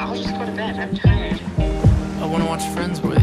I'll just go to bed. I'm tired. I want to watch Friends with